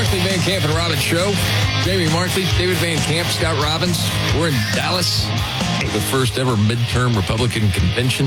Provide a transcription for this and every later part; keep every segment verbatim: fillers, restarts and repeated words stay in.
Markley, Van Camp, and Robbins show. Jamie Markley, David Van Camp, Scott Robbins. We're in Dallas for the first ever midterm Republican convention.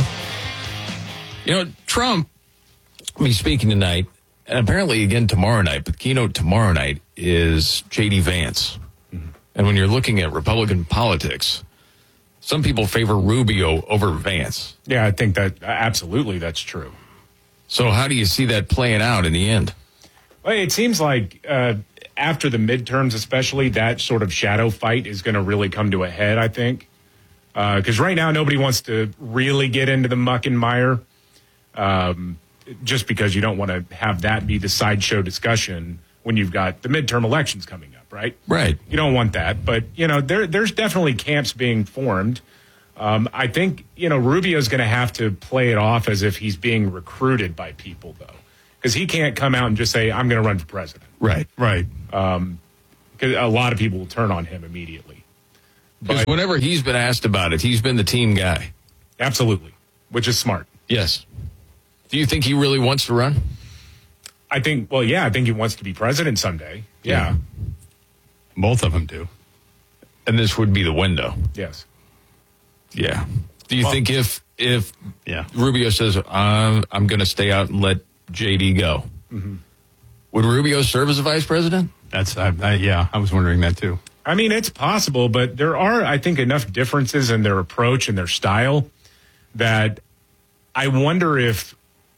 You know, Trump will be speaking tonight, and apparently again tomorrow night, but the keynote tomorrow night is J D Vance. Mm-hmm. And when you're looking at Republican politics, some people favor Rubio over Vance. Yeah, I think that absolutely that's true. So how do you see that playing out in the end? Well, it seems like uh, after the midterms, especially, that sort of shadow fight is going to really come to a head, I think. Because uh, right now, nobody wants to really get into the muck and mire, um, just because you don't want to have that be the sideshow discussion when you've got the midterm elections coming up, right? Right. You don't want that. But, you know, there, there's definitely camps being formed. Um, I think, you know, Rubio's going to have to play it off as if he's being recruited by people, though. Because he can't come out and just say, I'm going to run for president. Right, right. Um, because a lot of people will turn on him immediately. Because whenever he's been asked about it, he's been the team guy. Absolutely, which is smart. Yes. Do you think he really wants to run? I think, well, yeah, I think he wants to be president someday. Yeah. yeah. Both of them do. And this would be the window. Yes. Yeah. Do you well, think if if yeah. Rubio says, I'm, I'm going to stay out and let J D go, mm-hmm. would Rubio serve as a vice president? That's, I, I, yeah, I was wondering that too. I mean, it's possible, but there are, I think, enough differences in their approach and their style that I wonder if,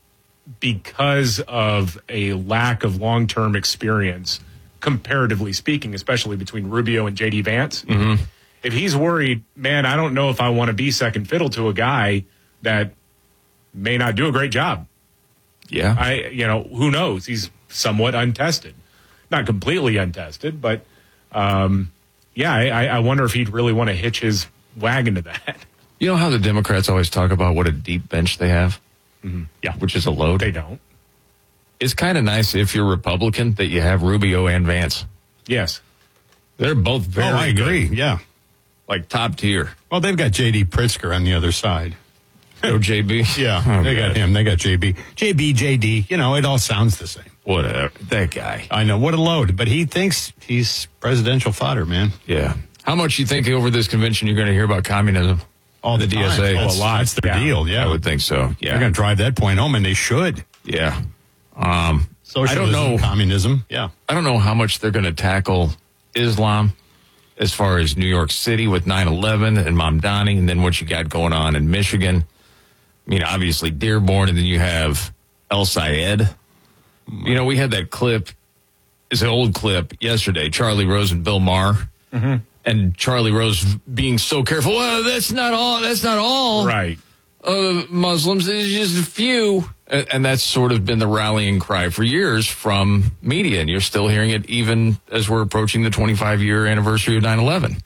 because of a lack of long-term experience, comparatively speaking, especially between Rubio and J D Vance, mm-hmm. if he's worried, man, I don't know if I want to be second fiddle to a guy that may not do a great job. Yeah. I, you know, who knows? He's somewhat untested. Not completely untested, but, um, yeah, I, I wonder if he'd really want to hitch his wagon to that. You know how the Democrats always talk about what a deep bench they have? Mm-hmm. Yeah. Which is a load? They don't. It's kind of nice if you're Republican that you have Rubio and Vance. Yes. They're both very Oh, I agree, good. yeah. Like top tier. Well, they've got J D Pritzker on the other side. Oh, J B? Yeah, oh, they God. got him. They got J B. J B, J D, you know, it all sounds the same. Whatever. That guy. I know, what a load. But he thinks he's presidential fodder, man. Yeah. How much you think over this convention you're going to hear about communism? All the, the time. D S A? Oh, a lot. That's their yeah. deal, yeah. I would think so, yeah. They're going to drive that point home, and they should. Yeah. Um, Socialism, I don't know. Communism, yeah. I don't know how much they're going to tackle Islam as far as New York City with nine eleven and Mamdani, and then what you got going on in Michigan. I mean, obviously Dearborn, and then you have El Sayed. You know, we had that clip, it's an old clip yesterday, Charlie Rose and Bill Maher. Mm-hmm. And Charlie Rose being so careful. Well, that's not all. That's not all. Right. Uh, Muslims. It's just a few. And, and that's sort of been the rallying cry for years from media. And you're still hearing it even as we're approaching the twenty-five year anniversary of nine eleven.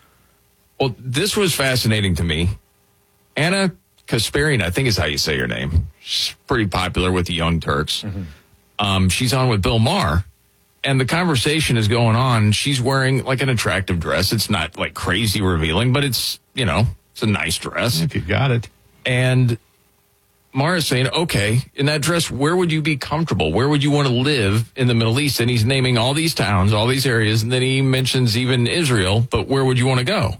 Well, this was fascinating to me. Anna Kasparian, I think is how you say her name. She's pretty popular with the Young Turks. Mm-hmm. Um, she's on with Bill Maher. And the conversation is going on. She's wearing like an attractive dress. It's not like crazy revealing, but it's, you know, it's a nice dress. If you got it. And Maher's saying, okay, in that dress, where would you be comfortable? Where would you want to live in the Middle East? And he's naming all these towns, all these areas. And then he mentions even Israel, but where would you want to go?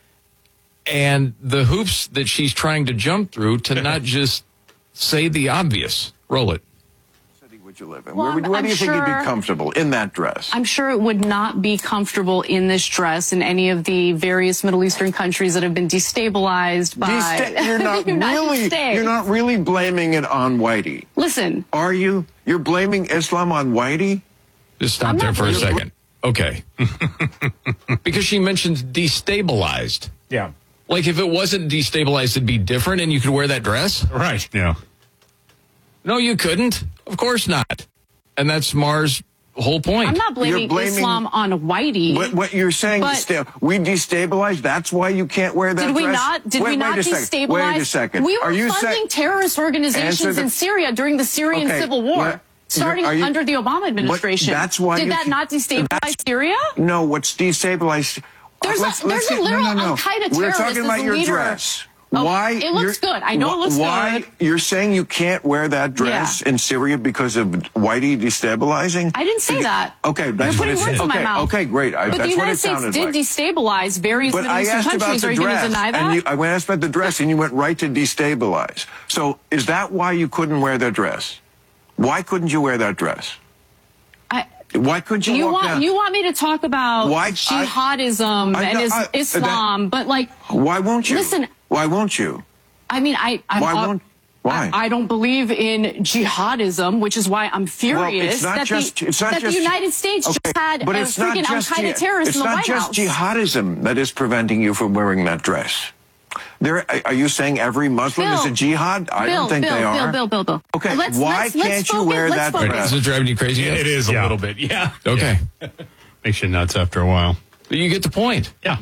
And the hoops that she's trying to jump through to not just say the obvious. Roll it. Would you live in? Well, where would, where I'm do you sure, think you'd be comfortable in that dress? I'm sure it would not be comfortable in this dress in any of the various Middle Eastern countries that have been destabilized by Desta- you're not the United really States. You're not really blaming it on Whitey. Listen. Are you? You're blaming Islam on Whitey? Just stop I'm there not for a blaming- second. Okay. Because she mentions destabilized. Yeah. Like if it wasn't destabilized, it'd be different and you could wear that dress? Right. Yeah. No, you couldn't. Of course not. And that's Maher's whole point. I'm not blaming, blaming Islam on Whitey. What, what you're saying, But- sta- we destabilized. That's why you can't wear that Did we dress? not? Did wait, we not wait a second. destabilize? Wait a second. We were Are you funding saying? terrorist organizations Answer the- in Syria during the Syrian Okay, civil war, what- starting are you- under the Obama administration. that's why Did you that can- not destabilize that's- Syria? No, what's destabilized? There's a- let's, there's let's a see- literal no, no, no. Al-Qaeda We're terrorist talking as about the your leader. dress. Oh, why it looks you're- good. I know wh- it looks why good. You're saying you can't wear that dress Yeah. in Syria because of Whitey destabilizing? I didn't say Did- that. Okay, that's You're what putting it words said. in my Okay, mouth. okay, great. I, But that's the what United it States sounded did like. destabilize various But Middle I Eastern asked about countries. the Are you going to dress, deny that? and you, I went asked about the dress, and you went right to destabilize. So is that why you couldn't wear that dress? Why couldn't you wear that dress? I, Why couldn't you, you walk want down? you want me to talk about Why- I- jihadism I and know- is, I- Islam, but like, Why won't you? Listen. Why won't you? I mean, I I'm, Why uh, won't? Why? I, I don't believe in jihadism, which is why I'm furious it's not that, just- the, it's not that just- the United States Okay, just had but a it's not freaking Al just Qaeda ji- terrorist It's in the not White just House. jihadism that is preventing you from wearing that dress. There, are you saying every Muslim Bill, is a jihad? I Bill, don't think Bill, they are. Bill, Bill, Bill, Bill. Okay, Let's, why let's, let's can't you focus, wear let's that focus. dress? Is it driving you crazy? It is a Yeah. little bit, yeah. Okay. Makes you nuts after a while. But you get the point. Yeah.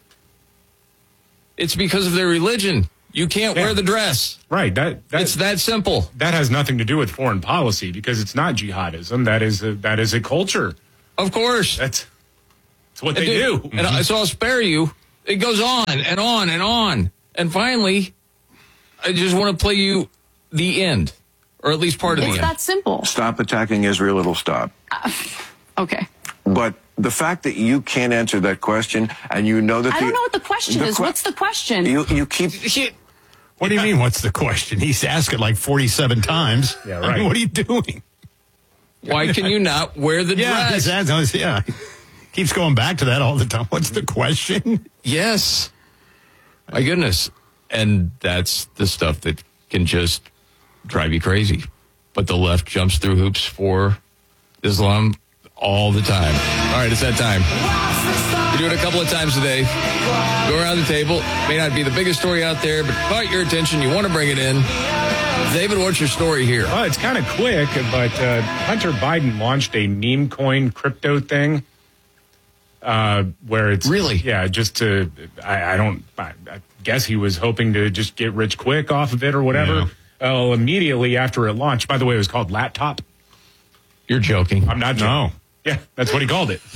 It's because of their religion. You can't Yeah. wear the dress. Right. That that, It's that simple. that has nothing to do with foreign policy because it's not jihadism. That is a, that is a culture. Of course. That's, that's what they Dude, do. And I, so I'll spare you. It goes on and on and on. And finally, I just want to play you the end, or at least part of It's the end. that simple. Stop attacking Israel, it'll stop. Okay. But the fact that you can't answer that question, and you know that I the, don't know what the question the is. que- What's the question? You you keep. What do you mean? What's the question? He's asked it like forty-seven times. Yeah, I mean, right. what are you doing? Why can you not wear the Yeah, dress? that's, that's, yeah. Keeps going back to that all the time. What's the question? Yes. My goodness. And that's the stuff that can just drive you crazy. But the left jumps through hoops for Islam all the time. All right, it's that time. We do it a couple of times a day. Go around the table. May not be the biggest story out there, but caught your attention. You want to bring it in. David, what's your story here? Well, it's kind of quick, but uh, Hunter Biden launched a meme coin crypto thing. Uh, where it's Really? yeah, just to I, I don't I, I guess he was hoping to just get rich quick off of it or whatever. Oh, immediately after it launched. By the way, it was called Laptop. You're joking. I'm not No. joking. Yeah, that's what he called it.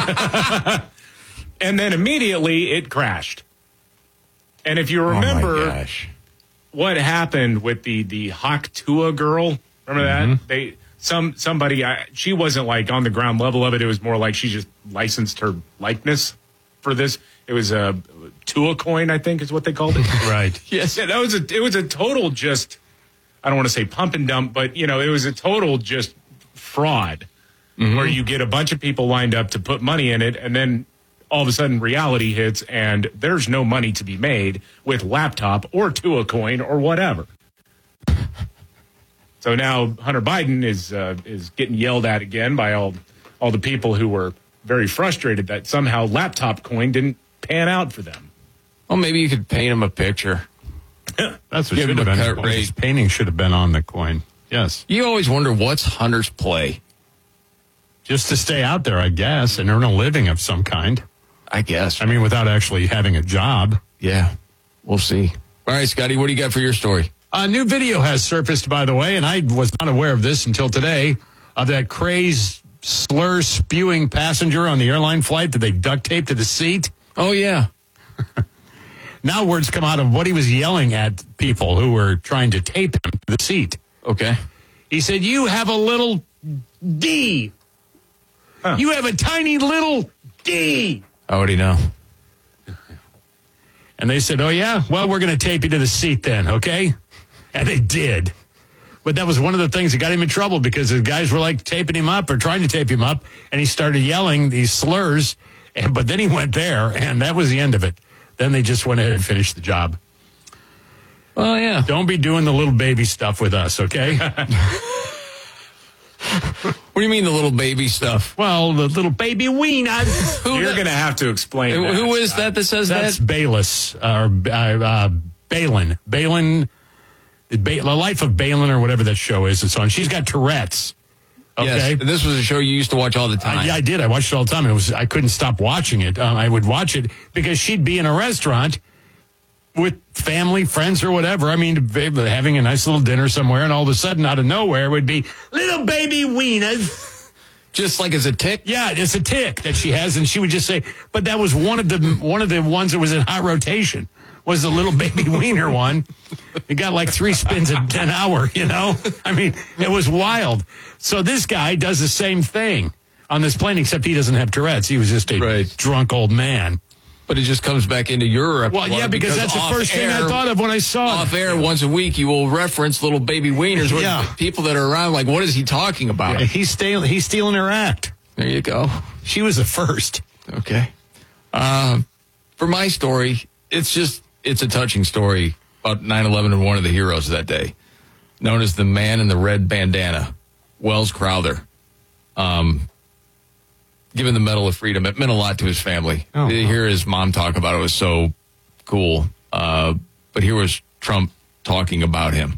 And then immediately it crashed. And if you remember Oh my gosh. what happened with the the Hawk Tua girl, remember that? They some somebody I, she wasn't like on the ground level of it. It was more like she just licensed her likeness for this. It was a Tua coin, I think, is what they called it. Right. Yes. Yeah, that was a it was a total just I don't want to say pump and dump, but you know, it was a total just fraud where you get a bunch of people lined up to put money in it, and then all of a sudden reality hits and there's no money to be made with Laptop or Tua coin or whatever. So now Hunter Biden is uh, is getting yelled at again by all all the people who were very frustrated that somehow Laptop coin didn't pan out for them. Well, maybe you could paint him a picture. That's what Give should him have a been. cut His rate. painting should have been on the coin. Yes. You always wonder what's Hunter's play. Just to stay out there, I guess, and earn a living of some kind. I guess. I mean, without actually having a job. Yeah, we'll see. All right, Scotty, what do you got for your story? A new video has surfaced, by the way, and I was not aware of this until today, of that crazed, slur-spewing passenger on the airline flight that they duct taped to the seat. Oh, yeah. Now words come out of what he was yelling at people who were trying to tape him to the seat. Okay. He said, "You have a little D. Huh. You have a tiny little D." I already know. And they said, "Oh, yeah? Well, we're going to tape you to the seat then, okay?" And they did. But that was one of the things that got him in trouble because the guys were like taping him up or trying to tape him up, and he started yelling these slurs. And, but then he went there, and that was the end of it. Then they just went ahead and finished the job. Oh, yeah. Don't be doing the little baby stuff with us, okay? What do you mean the little baby stuff? Well, the little baby wiener. Who You're the- going to have to explain Who that, who is Scott. that that says That's that? Bayless, or uh, uh, Balin. Balin, ba- The Life of Balin, or whatever that show is. It's on. She's got Tourette's. Okay. Yes. And this was a show you used to watch all the Uh, time. yeah, I did. I watched it all the time. And it was I couldn't stop watching it. Um, I would watch it because she'd be in a restaurant with family, friends, or whatever. I mean, babe, having a nice little dinner somewhere, and all of a sudden, out of nowhere, it would be little baby wieners. Just like as a tick? Yeah, it's a tick that she has, and she would just say, but that was one of the one of the ones that was in hot rotation was the little baby wiener one. He got like three spins an hour, you know? I mean, it was wild. So this guy does the same thing on this plane, except he doesn't have Tourette's. He was just a Right. drunk old man. But it just comes back into your repertoire. Well, yeah, because, that's the off first thing air, I thought of when I saw it. Off air, once a week, you will reference little baby wieners. Where Yeah. people that are around, like, what is he talking about? Yeah, he's, stealing, he's stealing her act. There you go. She was the first. Okay. Um, for my story, it's just, it's a touching story about nine eleven and one of the heroes that day, known as the man in the red bandana, Wells Crowther. Um, given the Medal of Freedom. It meant a lot to his family. Oh, to hear his mom talk about it was so cool. Uh, but here was Trump talking about him.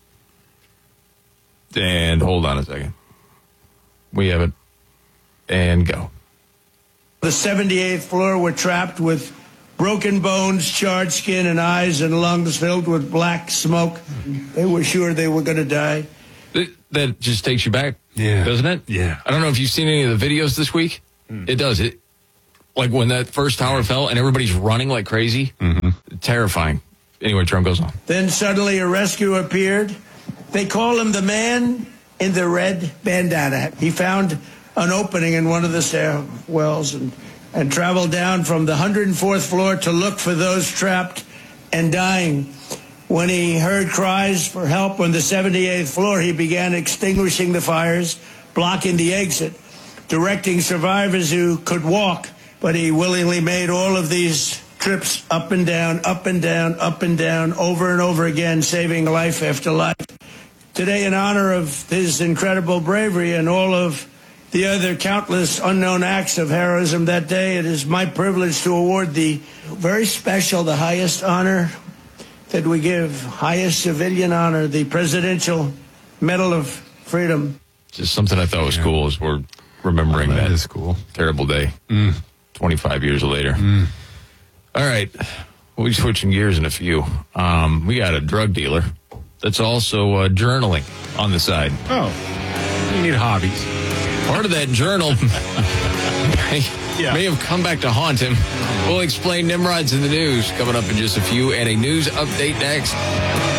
And hold on a second. We have it. And go. The seventy-eighth floor were trapped with broken bones, charred skin, and eyes and lungs filled with black smoke. They were sure they were going to die. That, that just takes you back, Yeah. doesn't it? Yeah. I don't know if you've seen any of the videos this week. Mm. It does. It like when that first tower fell and everybody's running like crazy. Mm-hmm. Terrifying. Anyway, Trump goes on. Then suddenly a rescue appeared. They call him the man in the red bandana. He found an opening in one of the stairwells and, and traveled down from the one hundred fourth floor to look for those trapped and dying. When he heard cries for help on the seventy-eighth floor, he began extinguishing the fires, blocking the exit, directing survivors who could walk. But he willingly made all of these trips up and down, up and down, up and down, over and over again, saving life after life. Today, in honor of his incredible bravery and all of the other countless unknown acts of heroism that day, it is my privilege to award the very special, the highest honor that we give, highest civilian honor, the Presidential Medal of Freedom. Just something I thought was cool as we're remembering Oh, that that is cool. terrible day. Mm. twenty-five years later. Mm. All right. We'll be switching gears in a few. Um, we got a drug dealer that's also uh, journaling on the side. Oh, you need hobbies. Part of that journal may, Yeah. may have come back to haunt him. We'll explain Nimrod's in the news coming up in just a few, and a news update next.